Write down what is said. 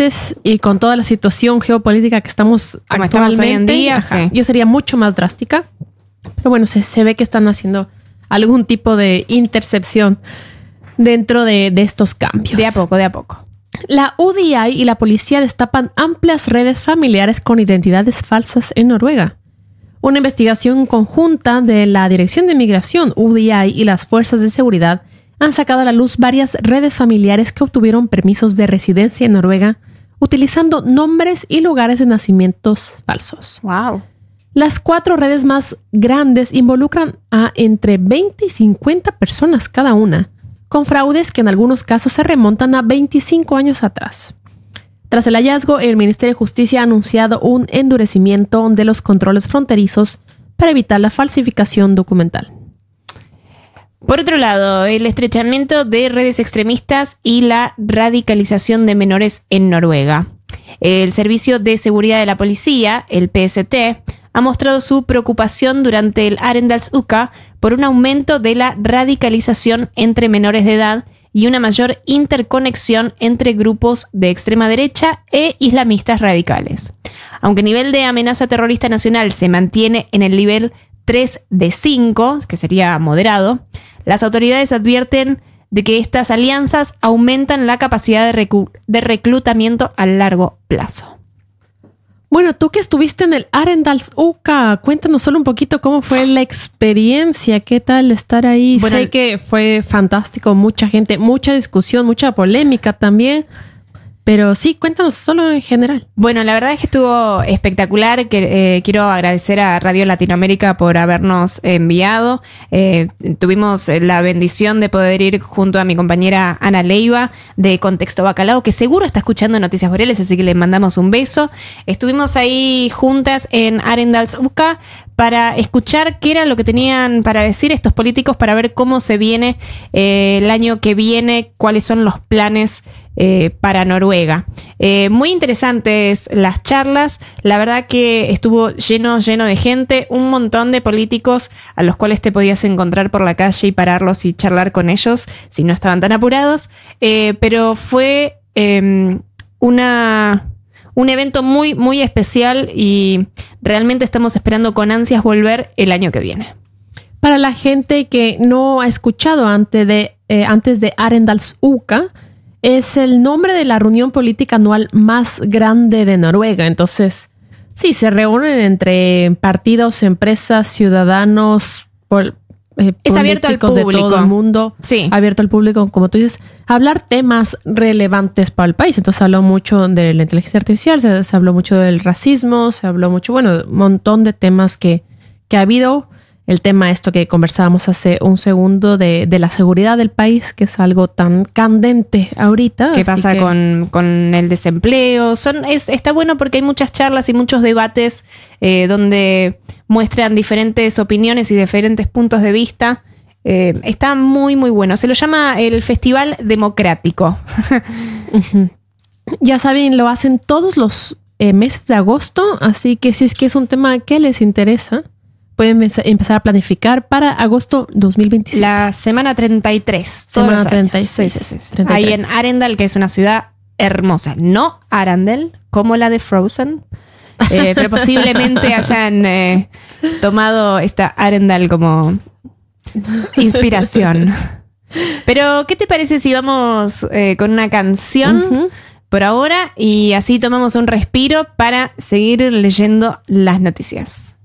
países y con toda la situación geopolítica que estamos como actualmente, estamos hoy en día, sí. yo sería mucho más drástica. Pero bueno, se ve que están haciendo algún tipo de intercepción dentro de estos cambios. De a poco, de a poco. La UDI y la policía destapan amplias redes familiares con identidades falsas en Noruega. Una investigación conjunta de la Dirección de Migración, UDI y las fuerzas de seguridad han sacado a la luz varias redes familiares que obtuvieron permisos de residencia en Noruega utilizando nombres y lugares de nacimientos falsos. Wow. Las 4 redes más grandes involucran a entre 20 y 50 personas cada una, con fraudes que en algunos casos se remontan a 25 años atrás. Tras el hallazgo, el Ministerio de Justicia ha anunciado un endurecimiento de los controles fronterizos para evitar la falsificación documental. Por otro lado, el estrechamiento de redes extremistas y la radicalización de menores en Noruega. El Servicio de Seguridad de la Policía, el PST, ha mostrado su preocupación durante el Arendalsuka por un aumento de la radicalización entre menores de edad y una mayor interconexión entre grupos de extrema derecha e islamistas radicales. Aunque el nivel de amenaza terrorista nacional se mantiene en el nivel 3 de 5, que sería moderado, las autoridades advierten de que estas alianzas aumentan la capacidad de reclutamiento a largo plazo. Bueno, tú que estuviste en el Arendalsuka, cuéntanos solo un poquito cómo fue la experiencia, qué tal estar ahí. Bueno, sé que fue fantástico, mucha gente, mucha discusión, mucha polémica también, pero sí, cuéntanos solo en general. Bueno, la verdad es que estuvo espectacular. Quiero agradecer a Radio Latinoamérica por habernos enviado. Tuvimos la bendición de poder ir junto a mi compañera Ana Leiva de Contexto Bacalao, que seguro está escuchando Noticias Boreales, así que le mandamos un beso. Estuvimos ahí juntas en Arendalsuka para escuchar qué era lo que tenían para decir estos políticos, para ver cómo se viene el año que viene, cuáles son los planes para Noruega. Muy interesantes las charlas. La verdad que estuvo lleno de gente, un montón de políticos a los cuales te podías encontrar por la calle y pararlos y charlar con ellos si no estaban tan apurados. Pero fue un evento muy, muy especial y realmente estamos esperando con ansias volver el año que viene. Para la gente que no ha escuchado antes de Arendalsuka, es el nombre de la reunión política anual más grande de Noruega. Entonces, sí, se reúnen entre partidos, empresas, ciudadanos, es abierto al público de todo el mundo. Sí. Abierto al público, como tú dices, hablar temas relevantes para el país. Entonces, se habló mucho de la inteligencia artificial, se habló mucho del racismo, se habló mucho, bueno, un montón de temas que ha habido. El tema esto que conversábamos hace un segundo de la seguridad del país, que es algo tan candente ahorita. ¿Qué pasa con el desempleo? Está bueno porque hay muchas charlas y muchos debates donde muestran diferentes opiniones y diferentes puntos de vista. Está muy, muy bueno. Se lo llama el Festival Democrático. Ya saben, lo hacen todos los meses de agosto, así que si es que es un tema que les interesa, pueden empezar a planificar para agosto 2025. La semana 33. Semana 36. Sí. 33. Ahí en Arendal, que es una ciudad hermosa. No Arendal, como la de Frozen. Pero posiblemente hayan tomado esta Arendal como inspiración. Pero, ¿qué te parece si vamos con una canción por ahora? Y así tomamos un respiro para seguir leyendo las noticias.